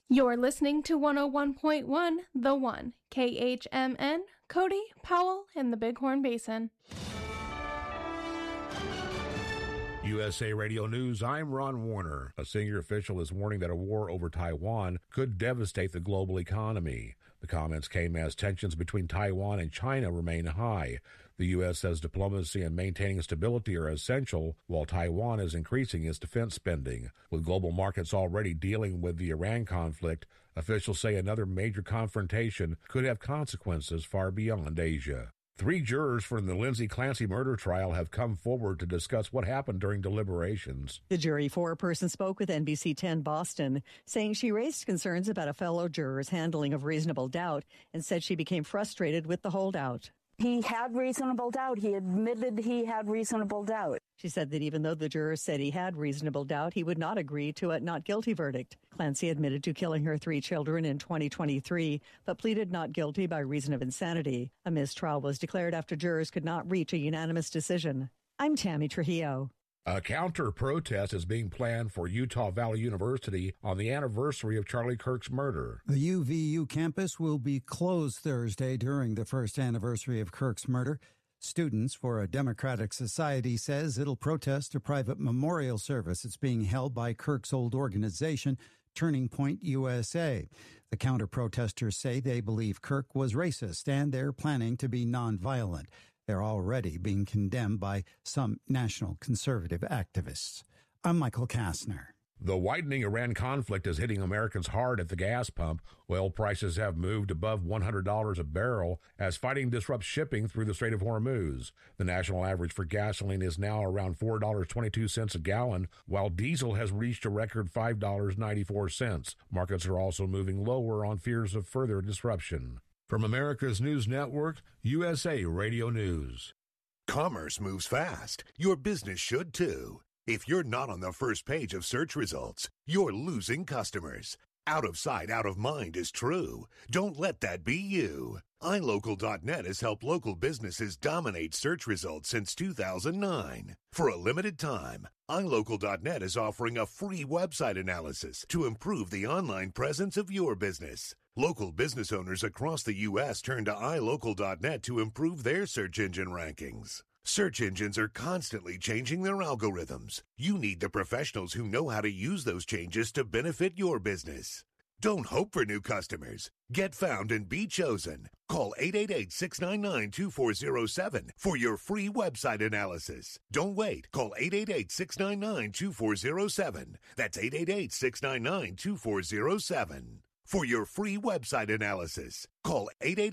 You're listening to 101.1 The One, KHMN, Cody, Powell, and the Bighorn Basin. USA Radio News, I'm Ron Warner. A senior official is warning that a war over Taiwan could devastate the global economy. The comments came as tensions between Taiwan and China remain high. The U.S. says diplomacy and maintaining stability are essential, while Taiwan is increasing its defense spending. With global markets already dealing with the Iran conflict, officials say another major confrontation could have consequences far beyond Asia. 3 jurors from the Lindsay Clancy murder trial have come forward to discuss what happened during deliberations. The jury foreperson spoke with NBC 10 Boston, saying she raised concerns about a fellow juror's handling of reasonable doubt and said she became frustrated with the holdout. He had reasonable doubt. He admitted he had reasonable doubt. She said that even though the juror said he had reasonable doubt, he would not agree to a not guilty verdict. Clancy admitted to killing her 3 children in 2023, but pleaded not guilty by reason of insanity. A mistrial was declared after jurors could not reach a unanimous decision. I'm Tammy Trujillo. A counter-protest is being planned for Utah Valley University on the anniversary of Charlie Kirk's murder. The UVU campus will be closed Thursday during the first anniversary of Kirk's murder. Students for a Democratic Society says it'll protest a private memorial service. It's being held by Kirk's old organization, Turning Point USA. The counter-protesters say they believe Kirk was racist and they're planning to be nonviolent. They're already being condemned by some national conservative activists. I'm Michael Kastner. The widening Iran conflict is hitting Americans hard at the gas pump. Oil prices have moved above $100 a barrel as fighting disrupts shipping through the Strait of Hormuz. The national average for gasoline is now around $4.22 a gallon, while diesel has reached a record $5.94. Markets are also moving lower on fears of further disruption. From America's News Network, USA Radio News. Commerce moves fast. Your business should too. If you're not on the first page of search results, you're losing customers. Out of sight, out of mind is true. Don't let that be you. iLocal.net has helped local businesses dominate search results since 2009. For a limited time, iLocal.net is offering a free website analysis to improve the online presence of your business. Local business owners across the U.S. turn to iLocal.net to improve their search engine rankings. Search engines are constantly changing their algorithms. You need the professionals who know how to use those changes to benefit your business. Don't hope for new customers. Get found and be chosen. Call 888-699-2407 for your free website analysis. Don't wait. Call 888-699-2407. That's 888-699-2407. For your free website analysis, call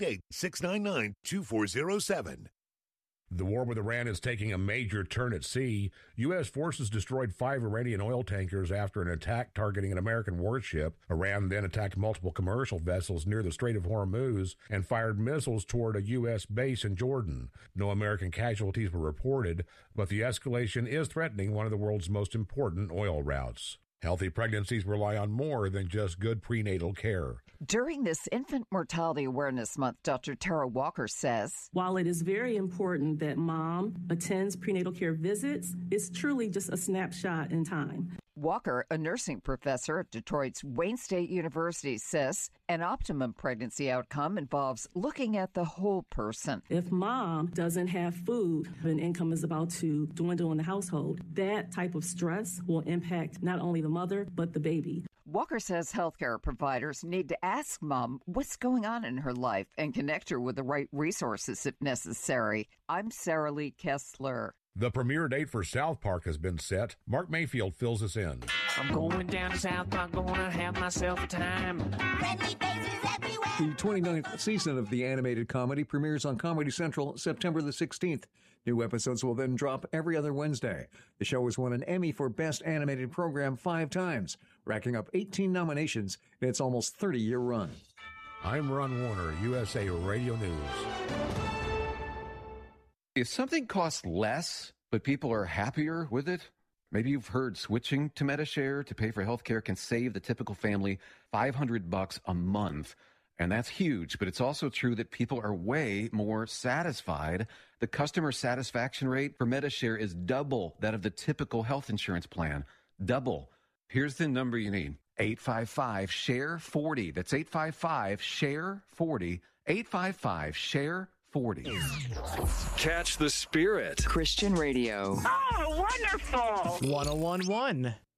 888-699-2407. The war with Iran is taking a major turn at sea. U.S. forces destroyed 5 Iranian oil tankers after an attack targeting an American warship. Iran then attacked multiple commercial vessels near the Strait of Hormuz and fired missiles toward a U.S. base in Jordan. No American casualties were reported, but the escalation is threatening one of the world's most important oil routes. Healthy pregnancies rely on more than just good prenatal care. During this Infant Mortality Awareness Month, Dr. Tara Walker says, while it is very important that mom attends prenatal care visits, it's truly just a snapshot in time. Walker, a nursing professor at Detroit's Wayne State University, says an optimum pregnancy outcome involves looking at the whole person. If mom doesn't have food and income is about to dwindle in the household, that type of stress will impact not only the mother, but the baby. Walker says healthcare providers need to ask mom what's going on in her life and connect her with the right resources if necessary. I'm Sarah Lee Kessler. The premiere date for South Park has been set. Mark Mayfield fills us in. I'm going down to South Park, gonna have myself a time. Friendly faces everywhere. The 29th season of the animated comedy premieres on Comedy Central September the 16th. New episodes will then drop every other Wednesday. The show has won an Emmy for Best Animated Program 5 times, racking up 18 nominations in its almost 30-year run. I'm Ron Warner, USA Radio News. If something costs less, but people are happier with it, maybe you've heard switching to Medi-Share to pay for healthcare can save the typical family $500 a month. And that's huge, but it's also true that people are way more satisfied. The customer satisfaction rate for Medi-Share is double that of the typical health insurance plan. Double. Here's the number you need. 855-SHARE-40. That's 855-SHARE-40. 855-SHARE-40. Catch the spirit. Christian Radio. Oh, wonderful. 1011.